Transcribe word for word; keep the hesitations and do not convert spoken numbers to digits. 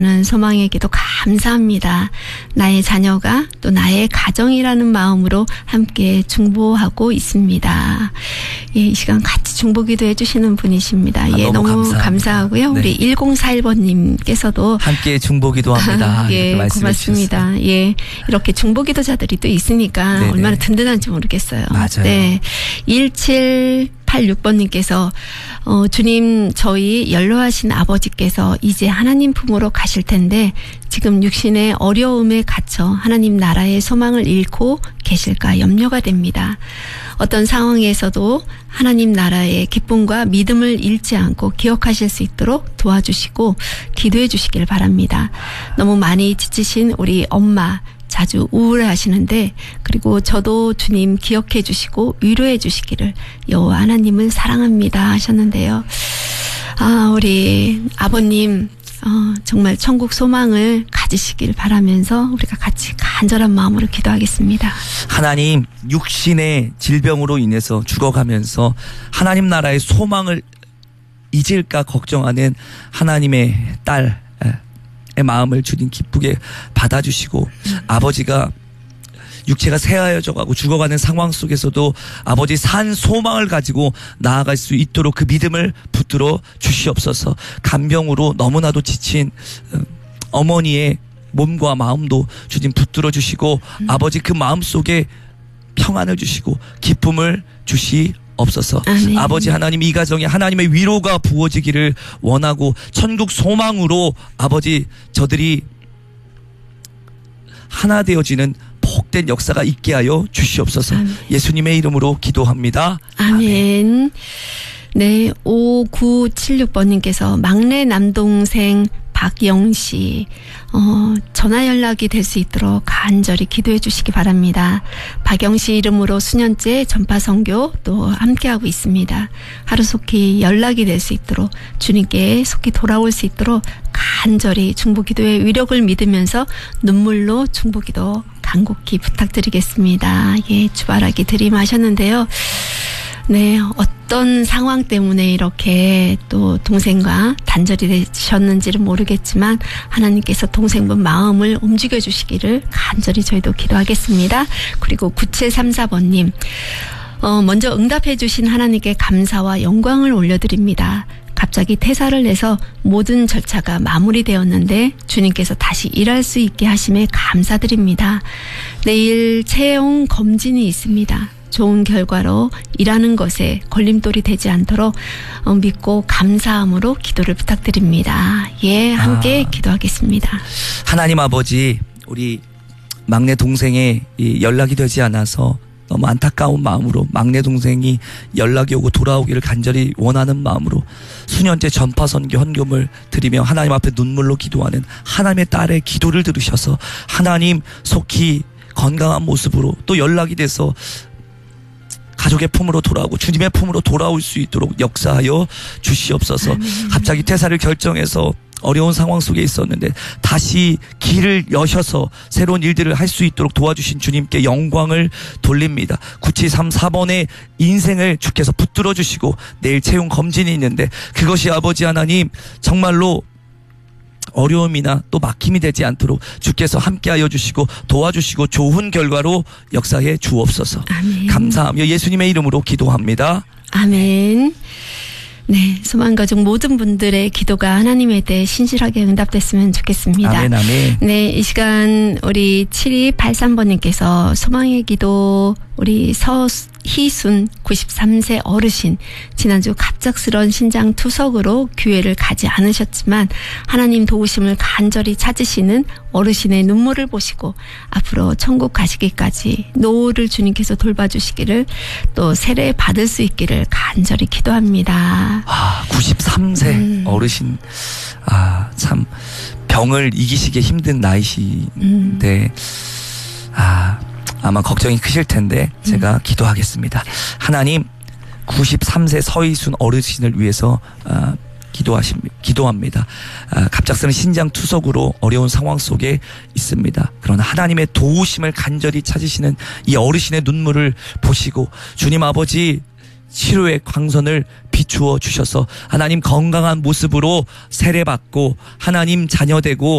는 소망의 기도 감사합니다. 나의 자녀가 또 나의 가정이라는 마음으로 함께 중보하고 있습니다. 예, 이 시간 같이 중보기도 해주시는 분이십니다. 아, 예, 너무, 너무 감사하고요. 네. 우리 일공사일 번님께서도 함께 중보기도합니다. 예, 고맙습니다. 주셨어요. 예, 이렇게 중보기도자들이 또 있으니까 네네. 얼마나 든든한지 모르겠어요. 맞아요. 네, 일칠팔육 번님께서 어, 주님, 저희 연로하신 아버지께서 이제 하나님 품으로 가실 텐데 지금 육신의 어려움에 갇혀 하나님 나라의 소망을 잃고 계실까 염려가 됩니다. 어떤 상황에서도 하나님 나라의 기쁨과 믿음을 잃지 않고 기억하실 수 있도록 도와주시고 기도해 주시길 바랍니다. 너무 많이 지치신 우리 엄마 자주 우울해하시는데 그리고 저도 주님 기억해 주시고 위로해 주시기를 여호와 하나님을 사랑합니다 하셨는데요. 아, 우리 아버님 어, 정말 천국 소망을 가지시길 바라면서 우리가 같이 간절한 마음으로 기도하겠습니다. 하나님, 육신의 질병으로 인해서 죽어가면서 하나님 나라의 소망을 잊을까 걱정하는 하나님의 딸 마음을 주님 기쁘게 받아주시고 음. 아버지가 육체가 쇠하여져 가고 죽어가는 상황 속에서도 아버지 산 소망을 가지고 나아갈 수 있도록 그 믿음을 붙들어 주시옵소서. 간병으로 너무나도 지친 어머니의 몸과 마음도 주님 붙들어 주시고 음. 아버지 그 마음 속에 평안을 주시고 기쁨을 주시 없어서 아멘. 아버지 하나님 이 가정에 하나님의 위로가 부어지기를 원하고 천국 소망으로 아버지 저들이 하나 되어지는 복된 역사가 있게 하여 주시옵소서. 아멘. 예수님의 이름으로 기도합니다. 아멘. 아멘. 네, 오구칠육 번님께서 막내 남동생 박영씨 어, 전화 연락이 될 수 있도록 간절히 기도해 주시기 바랍니다. 박영씨 이름으로 수년째 전파 선교 또 함께하고 있습니다. 하루속히 연락이 될 수 있도록 주님께 속히 돌아올 수 있도록 간절히 중보기도의 위력을 믿으면서 눈물로 중보기도 간곡히 부탁드리겠습니다. 예, 주바라기 드림하셨는데요. 네, 어떤 상황 때문에 이렇게 또 동생과 단절이 되셨는지는 모르겠지만 하나님께서 동생분 마음을 움직여 주시기를 간절히 저희도 기도하겠습니다. 그리고 구칠삼사 번님, 어, 먼저 응답해 주신 하나님께 감사와 영광을 올려드립니다. 갑자기 퇴사를 내서 모든 절차가 마무리되었는데 주님께서 다시 일할 수 있게 하심에 감사드립니다. 내일 채용 검진이 있습니다. 좋은 결과로 일하는 것에 걸림돌이 되지 않도록 믿고 감사함으로 기도를 부탁드립니다. 예, 함께 아, 기도하겠습니다. 하나님 아버지, 우리 막내 동생의 연락이 되지 않아서 너무 안타까운 마음으로 막내 동생이 연락이 오고 돌아오기를 간절히 원하는 마음으로 수년째 전파선교 헌금을 드리며 하나님 앞에 눈물로 기도하는 하나님의 딸의 기도를 들으셔서 하나님 속히 건강한 모습으로 또 연락이 돼서 가족의 품으로 돌아오고 주님의 품으로 돌아올 수 있도록 역사하여 주시옵소서. 아멘. 갑자기 퇴사를 결정해서 어려운 상황 속에 있었는데 다시 길을 여셔서 새로운 일들을 할 수 있도록 도와주신 주님께 영광을 돌립니다. 구칠삼사 번의 인생을 주께서 붙들어 주시고 내일 채용 검진이 있는데 그것이 아버지 하나님 정말로 어려움이나 또 막힘이 되지 않도록 주께서 함께하여 주시고 도와주시고 좋은 결과로 역사해 주옵소서. 아멘. 감사하며 예수님의 이름으로 기도합니다. 아멘. 네, 소망가족 모든 분들의 기도가 하나님에 대해 신실하게 응답됐으면 좋겠습니다. 아멘, 아멘. 네, 이 시간 우리 칠이팔삼 번님께서 소망의 기도 우리 서희순 구십삼 세 어르신 지난주 갑작스런 신장 투석으로 교회를 가지 않으셨지만 하나님 도우심을 간절히 찾으시는 어르신의 눈물을 보시고 앞으로 천국 가시기까지 노후를 주님께서 돌봐주시기를 또 세례 받을 수 있기를 간절히 기도합니다. 아, 구십삼 세 음. 어르신, 아, 참 병을 이기시기 힘든 나이신데 음. 아, 아마 걱정이 크실 텐데 제가 음. 기도하겠습니다. 하나님, 구십삼 세 서희순 어르신을 위해서 아, 기도하십니다. 기도합니다. 아, 갑작스런 신장 투석으로 어려운 상황 속에 있습니다. 그러나 하나님의 도우심을 간절히 찾으시는 이 어르신의 눈물을 보시고 주님 아버지 치료의 광선을 비추어 주셔서 하나님 건강한 모습으로 세례받고 하나님 자녀되고